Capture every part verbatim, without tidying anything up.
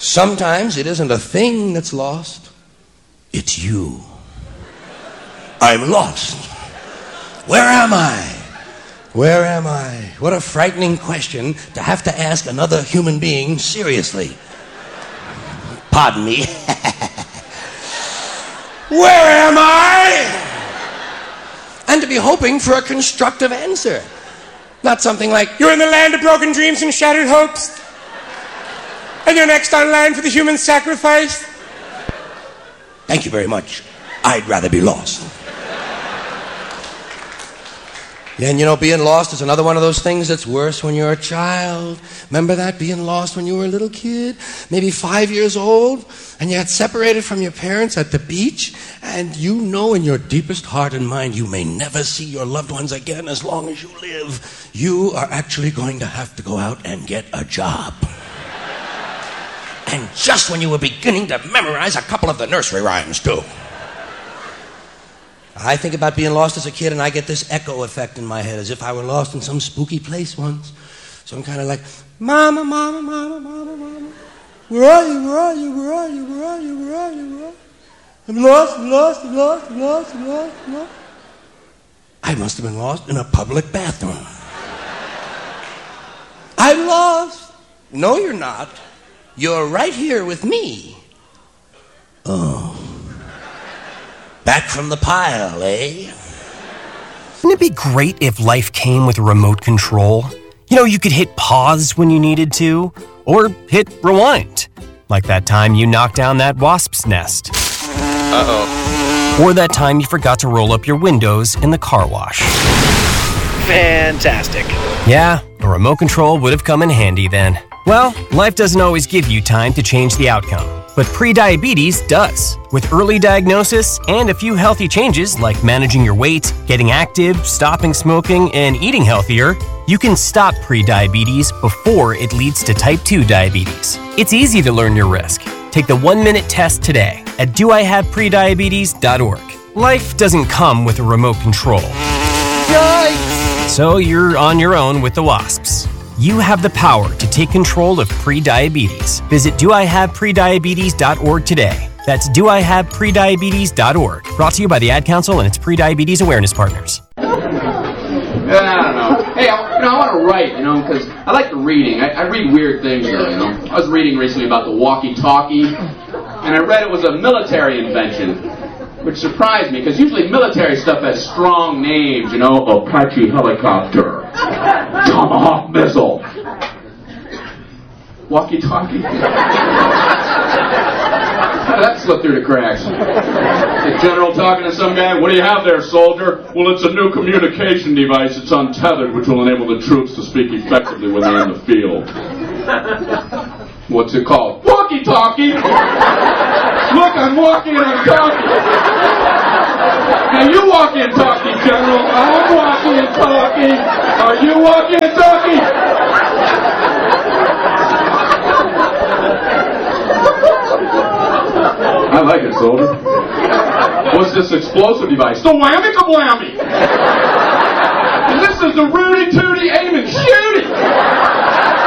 Sometimes it isn't a thing that's lost. It's you. I'm lost. Where am I? Where am I? What a frightening question to have to ask another human being seriously. Pardon me. Where am I? And to be hoping for a constructive answer. Not something like, you're in the land of broken dreams and shattered hopes. And you're next on line for the human sacrifice. Thank you very much. I'd rather be lost. Yeah, and you know, being lost is another one of those things that's worse when you're a child. Remember that? Being lost when you were a little kid, maybe five years old, and you got separated from your parents at the beach, and you know in your deepest heart and mind you may never see your loved ones again as long as you live. You are actually going to have to go out and get a job. And just when you were beginning to memorize a couple of the nursery rhymes, too. I think about being lost as a kid, and I get this echo effect in my head, as if I were lost in some spooky place once. So I'm kind of like, Mama, Mama, Mama, Mama, Mama. Where are you, where are you, where are you, where are you, where are you, where are you? I'm lost, I'm lost, I'm lost, I'm lost, I'm lost, I'm lost. I must have been lost in a public bathroom. I'm lost. No, you're not. You're right here with me. Oh. Back from the pile, eh? Wouldn't it be great if life came with a remote control? You know, you could hit pause when you needed to, or hit rewind. Like that time you knocked down that wasp's nest. Uh-oh. Or that time you forgot to roll up your windows in the car wash. Fantastic. Yeah, a remote control would have come in handy then. Well, life doesn't always give you time to change the outcome, but prediabetes does. With early diagnosis and a few healthy changes like managing your weight, getting active, stopping smoking, and eating healthier, you can stop prediabetes before it leads to type two diabetes. It's easy to learn your risk. Take the one-minute test today at do I have prediabetes dot org. Life doesn't come with a remote control. Yikes! So you're on your own with the wasps. You have the power to take control of prediabetes. Visit do I have prediabetes dot org today. That's do I have prediabetes dot org. Brought to you by the Ad Council and its Prediabetes Awareness Partners. Yeah, I don't know. Hey, I, you know, I want to write, you know, because I like the reading. I, I read weird things, though, you know. I was reading recently about the walkie-talkie, and I read it was a military invention, which surprised me, because usually military stuff has strong names, you know, Apache helicopter, Tomahawk missile, walkie-talkie. That slipped through the cracks. The general talking to some guy, what do you have there, soldier? Well, it's a new communication device. It's untethered, which will enable the troops to speak effectively when they're in the field. What's it called? Walkie-talkie! Look, I'm walking and I'm talking. Now you walking and talking, General. I'm walking and talking. Are you walking and talking? I like it, soldier. What's this explosive device? The whammy-ka-blammy! And this is the Rudy-Tooty aim and shooty!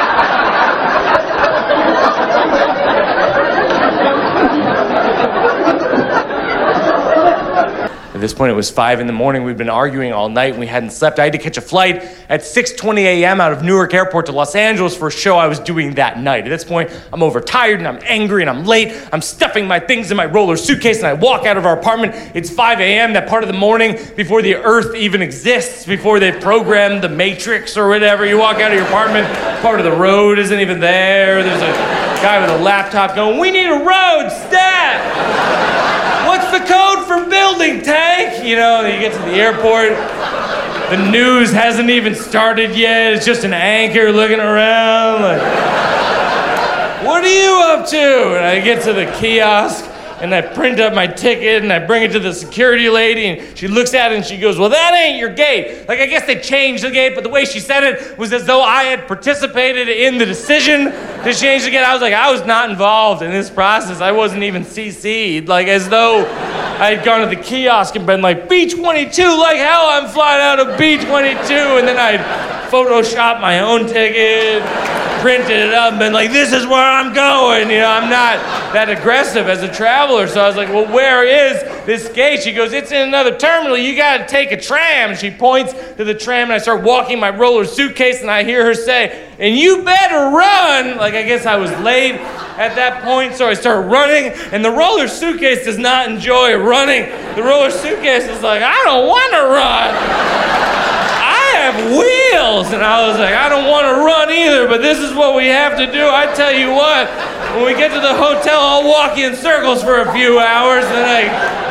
At this point, it was five in the morning. We'd been arguing all night and we hadn't slept. I had to catch a flight at six twenty a.m. out of Newark Airport to Los Angeles for a show I was doing that night. At this point, I'm overtired and I'm angry and I'm late. I'm stuffing my things in my roller suitcase and I walk out of our apartment. It's five a.m., that part of the morning before the earth even exists, before they've programmed the Matrix or whatever. You walk out of your apartment, part of the road isn't even there. There's a guy with a laptop going, we need a road, stat! What's the code for building, tank? You know, you get to the airport, the news hasn't even started yet. It's just an anchor looking around like, what are you up to? And I get to the kiosk and I print up my ticket and I bring it to the security lady and she looks at it and she goes, well, that ain't your gate. Like, I guess they changed the gate, but the way she said it was as though I had participated in the decision to change the gate. I was like, I was not involved in this process. I wasn't even C C'd. Like, as though I had gone to the kiosk and been like, B twenty-two, like hell I'm flying out of B twenty-two. And then I'd Photoshop my own ticket. printed it up and been like, this is where I'm going. You know, I'm not that aggressive as a traveler. So I was like, well, where is this gate? She goes, it's in another terminal. You got to take a tram. And she points to the tram, and I start walking my roller suitcase, and I hear her say, and you better run. Like, I guess I was late at that point, so I start running, and the roller suitcase does not enjoy running. The roller suitcase is like, I don't want to run. I have wheels. And I was like, I don't want to run either, but this is what we have to do. I tell you what, when we get to the hotel, I'll walk in circles for a few hours, and I...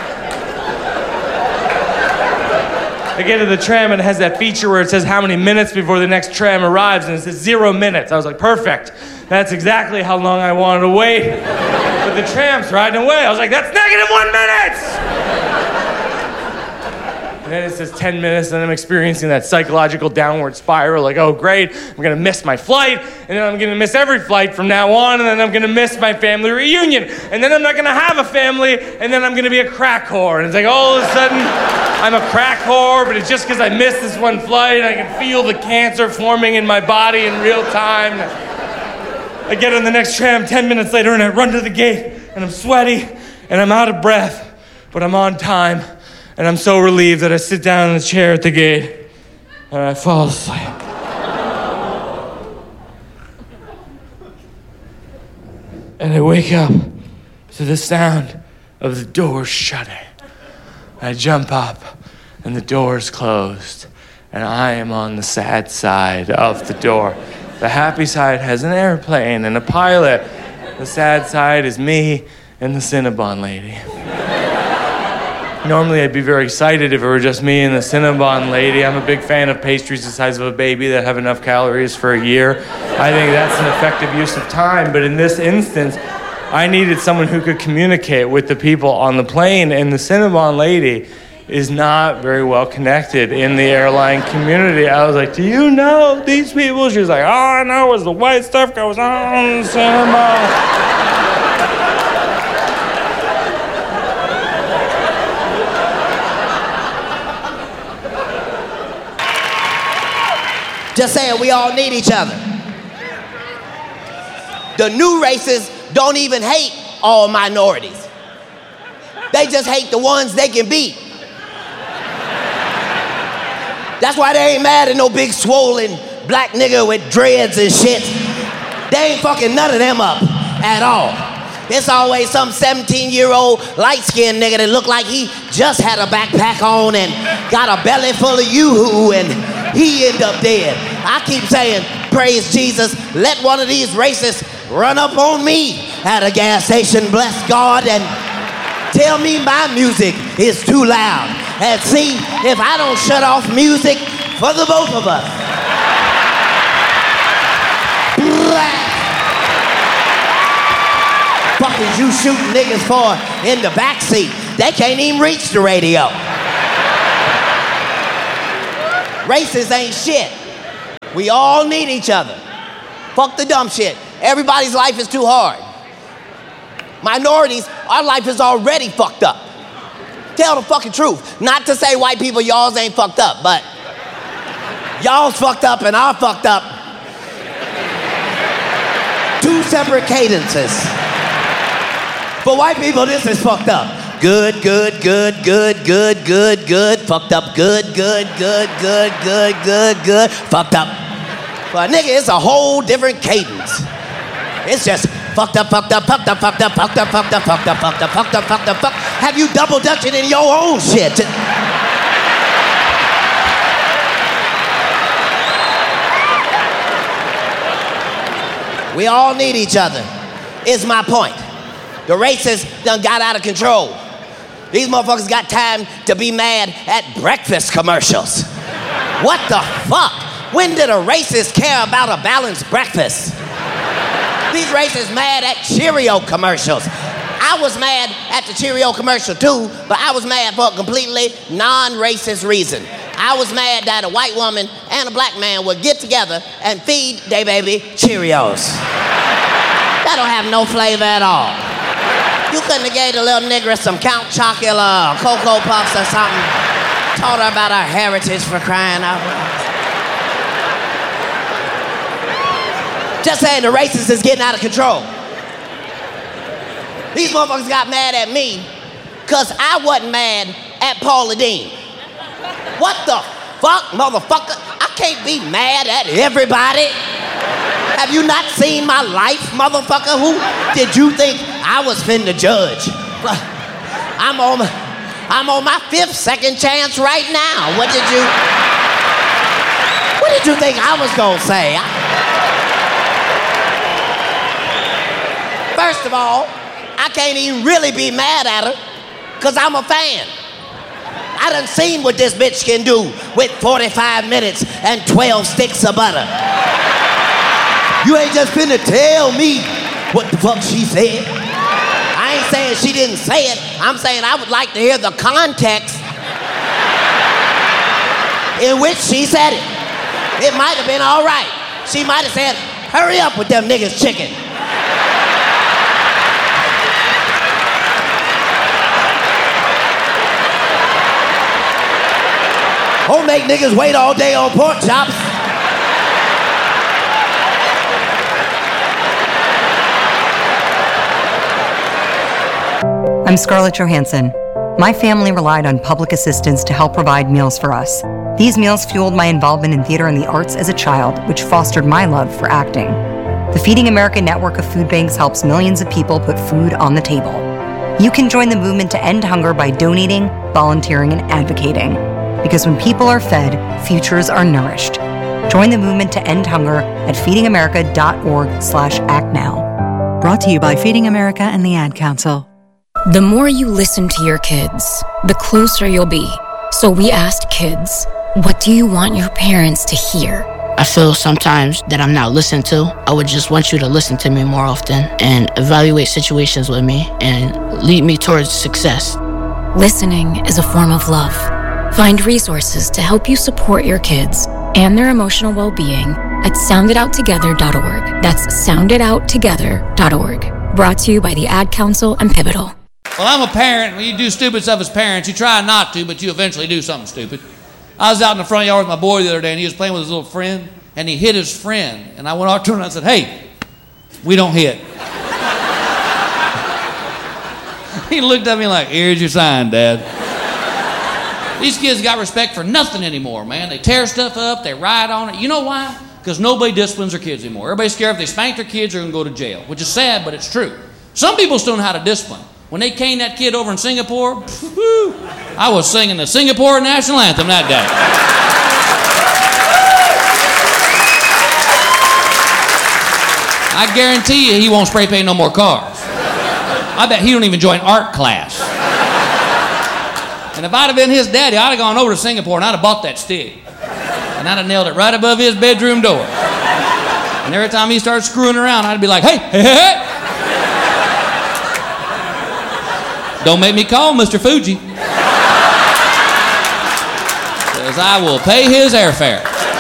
I get to the tram, and it has that feature where it says how many minutes before the next tram arrives, and it says zero minutes. I was like, perfect. That's exactly how long I wanted to wait. But the tram's riding away. I was like, that's negative one minute! And then it says ten minutes, and I'm experiencing that psychological downward spiral, like, oh, great, I'm gonna miss my flight, and then I'm gonna miss every flight from now on, and then I'm gonna miss my family reunion, and then I'm not gonna have a family, and then I'm gonna be a crack whore. And it's like, all of a sudden, I'm a crack whore, but it's just because I missed this one flight, and I can feel the cancer forming in my body in real time. I get on the next tram ten minutes later, and I run to the gate, and I'm sweaty, and I'm out of breath, but I'm on time. And I'm so relieved that I sit down in the chair at the gate and I fall asleep. And I wake up to the sound of the doors shutting. I jump up and the door's closed and I am on the sad side of the door. The happy side has an airplane and a pilot. The sad side is me and the Cinnabon lady. Normally, I'd be very excited if it were just me and the Cinnabon lady. I'm a big fan of pastries the size of a baby that have enough calories for a year. I think that's an effective use of time. But in this instance, I needed someone who could communicate with the people on the plane. And the Cinnabon lady is not very well connected in the airline community. I was like, do you know these people? She was like, all I know is the white stuff goes on in the Cinnabon. Just saying, we all need each other. The new races don't even hate all minorities. They just hate the ones they can beat. That's why they ain't mad at no big swollen black nigga with dreads and shit. They ain't fucking none of them up at all. It's always some seventeen-year-old light-skinned nigga that look like he just had a backpack on and got a belly full of yoo-hoo and he end up dead. I keep saying, praise Jesus, let one of these racists run up on me at a gas station, bless God, and tell me my music is too loud. And see if I don't shut off music for the both of us. Fuck is you shooting niggas for in the backseat? They can't even reach the radio. Racists ain't shit. We all need each other. Fuck the dumb shit. Everybody's life is too hard. Minorities, our life is already fucked up. Tell the fucking truth. Not to say white people, y'all's ain't fucked up, but y'all's fucked up and I'm fucked up. Two separate cadences. For white people, this is fucked up. Good, good, good, good, good, good, good, fucked up, good, good, good, good, good, good, good, fucked up. But nigga, it's a whole different cadence. It's just fucked up, fucked up, fucked up, fucked up, fucked up, fucked up, fucked up, fucked up, fucked up, fucked up, fucked up. Have you double dutched in your own shit? We all need each other, is my point. The racists done got out of control. These motherfuckers got time to be mad at breakfast commercials. What the fuck? When did a racist care about a balanced breakfast? These racists mad at Cheerio commercials. I was mad at the Cheerio commercial too, but I was mad for a completely non-racist reason. I was mad that a white woman and a black man would get together and feed their baby Cheerios. That don't have no flavor at all. You couldn't have gave the little nigger some Count Chocula or Cocoa Puffs or something. Taught her about our heritage for crying out loud. Just saying the racist is getting out of control. These motherfuckers got mad at me because I wasn't mad at Paula Deen. What the fuck, motherfucker? I can't be mad at everybody. Have you not seen my life, motherfucker? Who did you think I was finna judge? I'm on my, I'm on my fifth second chance right now. What did you, what did you think I was gonna say? I, First of all, I can't even really be mad at her because I'm a fan. I done seen what this bitch can do with forty-five minutes and twelve sticks of butter. You ain't just finna tell me what the fuck she said. I ain't saying she didn't say it. I'm saying I would like to hear the context in which she said it. It might have been all right. She might have said, hurry up with them niggas chicken. Don't make niggas wait all day on pork chops. I'm Scarlett Johansson. My family relied on public assistance to help provide meals for us. These meals fueled my involvement in theater and the arts as a child, which fostered my love for acting. The Feeding America network of food banks helps millions of people put food on the table. You can join the movement to end hunger by donating, volunteering, and advocating. Because when people are fed, futures are nourished. Join the movement to end hunger at feedingamerica.org slash act now. Brought to you by Feeding America and the Ad Council. The more you listen to your kids, the closer you'll be. So we asked kids, what do you want your parents to hear? I feel sometimes that I'm not listened to. I would just want you to listen to me more often and evaluate situations with me and lead me towards success. Listening is a form of love. Find resources to help you support your kids and their emotional well-being at sound it out together dot org. That's sound it out together dot org. Brought to you by the Ad Council and Pivotal. Well, I'm a parent. When you do stupid stuff as parents, you try not to, but you eventually do something stupid. I was out in the front yard with my boy the other day, and he was playing with his little friend, and he hit his friend. And I went out to him and I said, hey, we don't hit. He looked at me like, here's your sign, Dad. These kids got respect for nothing anymore, man. They tear stuff up, they ride on it. You know why? Because nobody disciplines their kids anymore. Everybody's scared if they spank their kids, they're going to go to jail, which is sad, but it's true. Some people still know how to discipline. When they caned that kid over in Singapore, whoo, I was singing the Singapore national anthem that day. I guarantee you he won't spray paint no more cars. I bet he don't even join art class. And if I'd have been his daddy, I'd have gone over to Singapore and I'd have bought that stick. And I'd have nailed it right above his bedroom door. And every time he started screwing around, I'd be like, hey, hey, hey, hey. Don't make me call Mister Fuji. Because I will pay his airfare.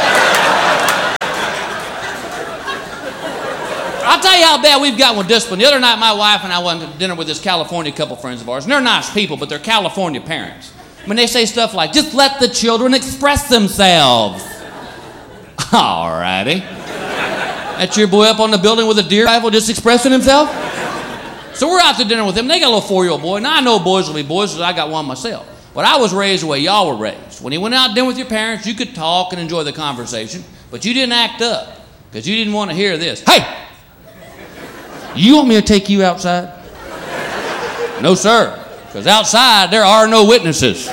I'll tell you how bad we've got with discipline. The other night, my wife and I went to dinner with this California couple friends of ours. And they're nice people, but they're California parents. When they say stuff like, just let the children express themselves. All righty. That's your boy up on the building with a deer rifle just expressing himself? So we're out to dinner with them. They got a little four-year-old boy. Now I know boys will be boys because I got one myself. But I was raised the way y'all were raised. When you went out to dinner with your parents, you could talk and enjoy the conversation, but you didn't act up because you didn't want to hear this. Hey! You want me to take you outside? No, sir, because outside there are no witnesses.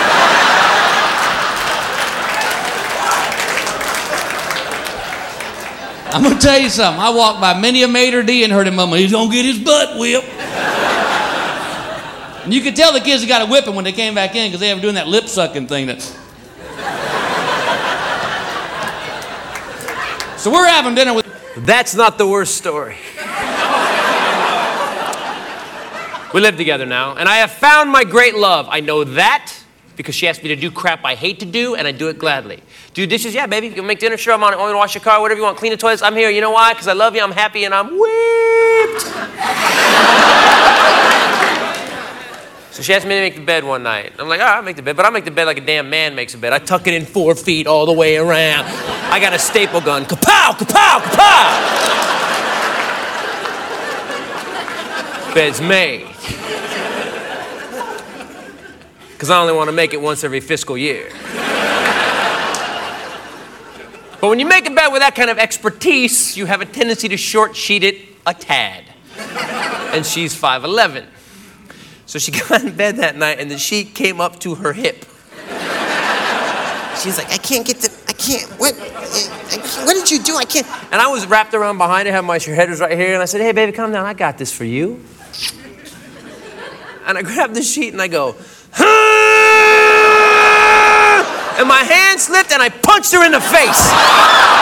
I'm going to tell you something. I walked by many a maitre d' and heard him mama, he's going to get his butt whipped. And you could tell the kids that got a whipping when they came back in because they were doing that lip-sucking thing. That... So we're having dinner with... That's not the worst story. We live together now, and I have found my great love. I know that because she asked me to do crap I hate to do, and I do it gladly. Do dishes? Yeah, baby. You can make dinner? Sure, I'm on it. Want me to wash your car? Whatever you want. Clean the toilets? I'm here. You know why? Because I love you, I'm happy, and I'm whipped. So she asked me to make the bed one night. I'm like, all right, I'll make the bed, but I'll make the bed like a damn man makes a bed. I tuck it in four feet all the way around. I got a staple gun. Kapow, kapow, kapow! Bed's made. Because I only want to make it once every fiscal year. But when you make a bed with that kind of expertise, you have a tendency to short sheet it a tad. And she's five eleven. So she got in bed that night and the sheet came up to her hip. She's like, I can't get the, I can't, what, I can't, what did you do? I can't. And I was wrapped around behind her, had my head was right here, and I said, hey, baby, calm down, I got this for you. And I grabbed the sheet and I go, and my hand slipped and I punched her in the face.